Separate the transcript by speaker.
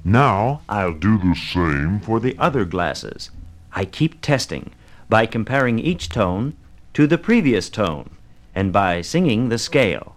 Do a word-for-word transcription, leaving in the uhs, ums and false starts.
Speaker 1: Now I'll do the same
Speaker 2: For the other glasses, I keep testing by comparing each tone to the previous tone and by singing the scale.